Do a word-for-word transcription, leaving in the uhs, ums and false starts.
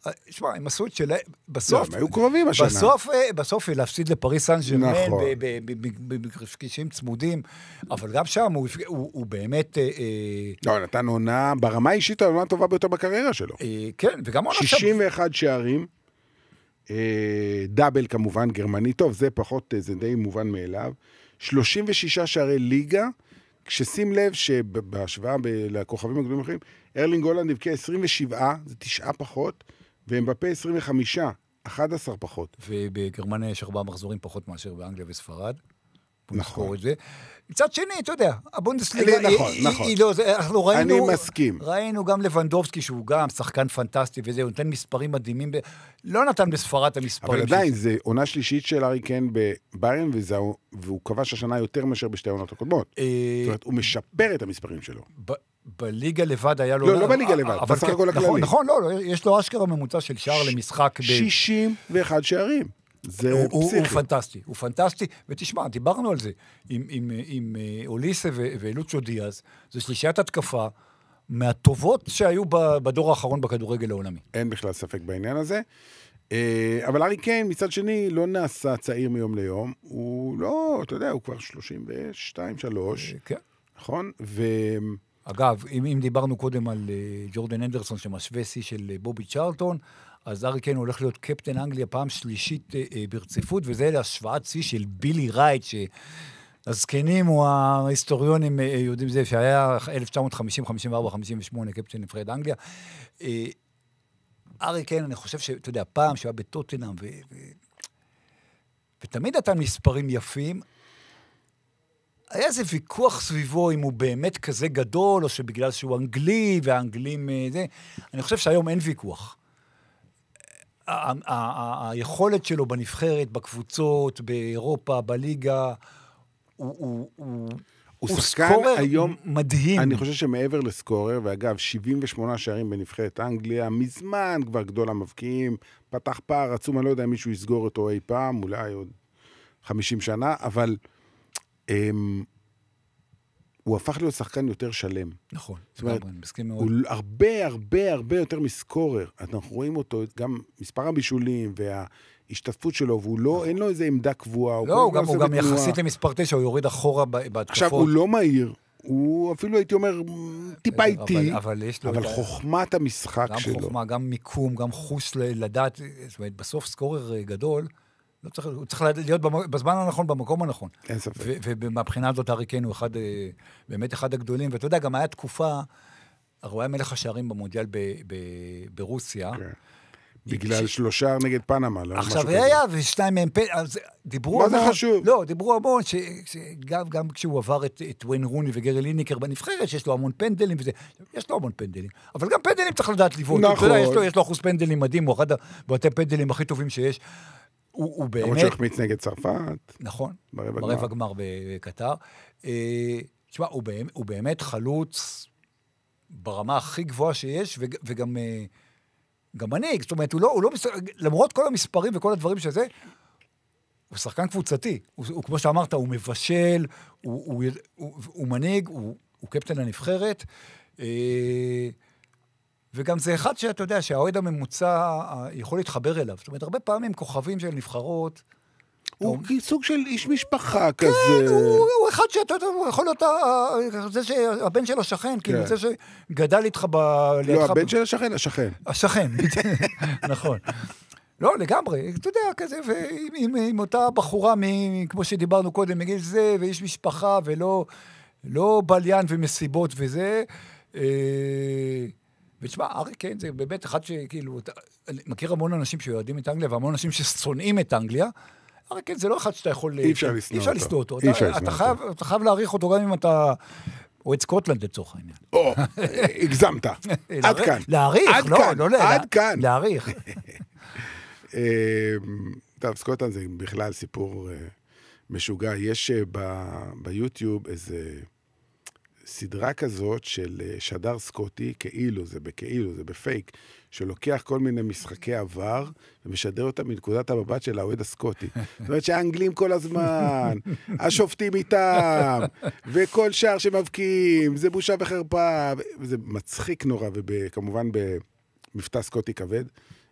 שמע, הם עשו את שלהם, בסוף... לא, הם היו קרובים השנה. בסוף, בסוף להפסיד לפריס סן ז'רמן, במקרשקשים צמודים, אבל גם שם הוא באמת... לא, נתן עונה, ברמה האישית העונה הטובה ביותר בקריירה שלו. כן, וגם עונה שם... שישים ואחד שערים, דאבל כמובן, גרמני, טוב, זה פחות, זה די מובן מאליו, שלושים ושישה שערי ליגה, כששים לב שבהשוואה לכוכבים הגדולים אחרים, ארלינג הולנד הבקיע עשרים ושבע, זה תשעה פחות, ואמבפה עשרים וחמש, אחד עשר פחות. ובגרמניה יש ארבעה מחזורים פחות מאשר באנגליה וספרד. נכון. מצד שני, אתה יודע, הבונדסליגה... נכון, נכון. אנחנו ראינו... אני מסכים. ראינו גם לבנדובסקי, שהוא גם שחקן פנטסטי, וזה, הוא נותן מספרים מדהימים, לא נתן בספרד את המספרים. אבל עדיין, זה עונה שלישית של ארי קיין בביירן, והוא כבש השנה יותר מאשר בשתי העונות הקודמות. זאת אומרת, הוא משפר את המספרים שלו. בליגה לבד היה לו... לא, לא בליגה לבד, בסך הכל הכללי. נכון, לא, יש לו אשכרה ממוצע של שער למשחק. שישים ואחד שערים. זה פסיכי. הוא פנטסטי, הוא פנטסטי, ותשמע, דיברנו על זה, עם אוליסה ולוצ'ו דיאז, זה שלישיית התקפה, מהטובות שהיו בדור האחרון בכדורגל העולמי. אין בכלל ספק בעניין הזה, אבל ארי קיין מצד שני לא נעשה צעיר מיום ליום, הוא לא, אתה יודע, הוא כבר שלושים ושתיים שלוש, כן. נכון? ו... אגב, אם, אם דיברנו קודם על uh, ג'ורדן אנדרסון, שמשווה שיא של uh, בובי צ'רלטון, אז ארי קיין הולך להיות קפטן אנגליה פעם שלישית uh, uh, ברציפות, וזה להשוואת שיא של בילי רייט, שהזקנים או ההיסטוריונים uh, יודעים זה, שהיה אלף תשע מאות חמישים, חמישים וארבע, חמישים ושמונה קפטן נבחרת אנגליה. Uh, ארי קיין, אני חושב שאתה יודע, פעם שהיה בטוטנהאם, ו... ו... ותמיד נתן מספרים יפים, היה איזה ויכוח סביבו אם הוא באמת כזה גדול, או שבגלל שהוא אנגלי, והאנגלים זה. אני חושב שהיום אין ויכוח. היכולת שלו בנבחרת, בקבוצות, באירופה, בליגה, הוא סקורר מדהים. אני חושב שמעבר לסקורר, ואגב, שבעים ושמונה שערים בנבחרת אנגליה, מזמן כבר גדול המבקיעים, פתח פער עצום, אני לא יודע אם מישהו יסגור אותו אי פעם, אולי עוד חמישים שנה, אבל... הוא הפך להיות שחקן יותר שלם. נכון. זאת אומרת, הוא הרבה, הרבה, הרבה יותר מסקורר. אנחנו רואים אותו, גם מספר הבישולים וההשתתפות שלו, והוא לא, אין לו איזה עמדה קבועה. לא, הוא גם יחסית למספר תשע, הוא יוריד אחורה בהתקפות. עכשיו, הוא לא מהיר. הוא אפילו, הייתי אומר, טיפה איטי, אבל חוכמת המשחק שלו. גם חוכמה, גם מיקום, גם חוש לדעת, זאת אומרת, בסוף סקורר גדול, לא צריך, הוא צריך להיות בזמן הנכון, במקום הנכון. אין ספק. ומהבחינה הזאת, ארי קיין הוא אחד, באמת אחד הגדולים, ואתה יודע, גם היה תקופה, הוא היה מלך השערים במונדיאל ברוסיה. בגלל שלושה נגד פנמה, לא? עכשיו היה, ושתיים מהם, דיברו המון. מה זה חשוב? לא, דיברו המון, שגם כשהוא עבר את וויין רוני וגרי ליניקר בנבחרת, שיש לו המון פנדלים וזה, יש לו המון פנדלים. אבל גם פנדלים צריך לדעת לבעוט. נכון. יש לו אחוז פנדלים מדהים, הוא אחד הבעוטי פנדלים הכי טובים שיש. הוא באמת... למרות שהחמיץ נגד צרפת. נכון, ברבע גמר בקטר. תשמע, הוא באמת חלוץ ברמה הכי גבוהה שיש, וגם גם מנהיג. זאת אומרת, למרות כל המספרים וכל הדברים שזה, הוא שחקן קבוצתי. הוא, כמו שאמרת, הוא מבשל, הוא מנהיג, הוא קפטן הנבחרת, וגם זה אחד שאתה יודע, שהאוהד הממוצע יכול להתחבר אליו. זאת אומרת, הרבה פעמים כוכבים של נבחרות... הוא סוג של איש משפחה כזה. כן, הוא אחד שאתה יודע, הוא יכול להיות זה שהבן של השכן, כאילו זה שגדל איתך ב... לא, הבן של השכן, השכן. השכן, נכון. לא, לגמרי, אתה יודע, כזה, ועם אותה בחורה, כמו שדיברנו קודם, מגיל זה, ואיש משפחה, ולא בליין ומסיבות וזה... ותשמע, ארי קיין זה באמת אחד שכאילו, אני מכיר המון אנשים שיועדים את אנגליה, והמון אנשים ששונאים את אנגליה, ארי קיין זה לא אחד שאתה יכול... אי אפשר לשנוא אותו. אתה חייב להעריך אותו גם אם אתה אוהד סקוטלנד לצורך העניין. או, הגזמת. עד כאן. להעריך, לא, לא, עד כאן. להעריך. טוב, סקוטלנד זה בכלל סיפור משוגע. יש ביוטיוב איזה... סדרה כזאת של שדר סקוטי, כאילו, זה בכאילו, זה בפייק, שלוקח כל מיני משחקי עבר, ומשדר אותם מנקודת המבט של האוהד הסקוטי. זאת אומרת שהאנגלים כל הזמן, השופטים איתם, וכל שער שמבקיעים, זה בושה וחרפה, וזה מצחיק נורא, וכמובן במבטא סקוטי כבד.